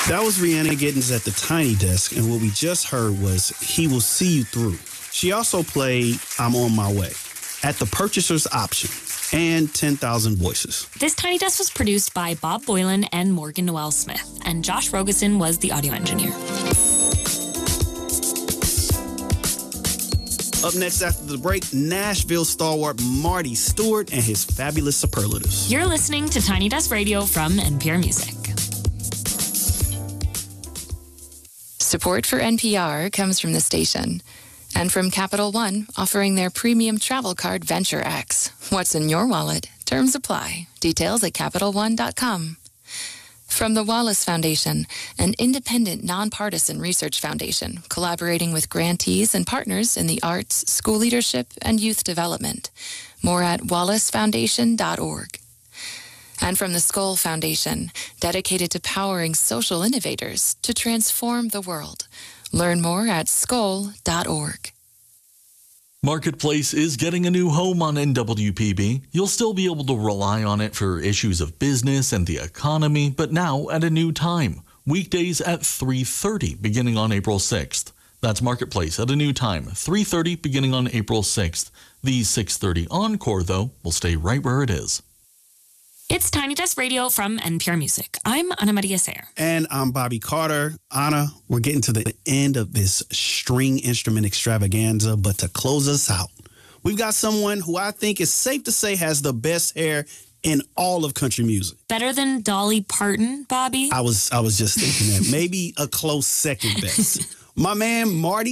That was Rhiannon Giddens at the Tiny Desk, and what we just heard was He Will See You Through. She also played I'm On My Way at the Purchaser's Option and 10,000 Voices. This Tiny Desk was produced by Bob Boylan and Morgan Noel Smith, and Josh Rogeson was the audio engineer. Up next after the break, Nashville stalwart Marty Stewart and his fabulous superlatives. You're listening to Tiny Desk Radio from NPR Music. Support for NPR comes from the station and from Capital One, offering their premium travel card Venture X. What's in your wallet? Terms apply. Details at CapitalOne.com. From the Wallace Foundation, an independent, nonpartisan research foundation collaborating with grantees and partners in the arts, school leadership, and youth development. More at wallacefoundation.org. And from the Skoll Foundation, dedicated to powering social innovators to transform the world. Learn more at skoll.org. Marketplace is getting a new home on NWPB. You'll still be able to rely on it for issues of business and the economy, but now at a new time. Weekdays at 3:30 beginning on April 6th. That's Marketplace at a new time, 3:30 beginning on April 6th. The 6:30 Encore, though, will stay right where it is. It's Tiny Desk Radio from NPR Music. I'm Ana Maria Sayre. And I'm Bobby Carter. Ana, we're getting to the end of this string instrument extravaganza, but to close us out, we've got someone who I think is safe to say has the best hair in all of country music. Better than Dolly Parton, Bobby? I was just thinking that. Maybe a close second best. My man, Marty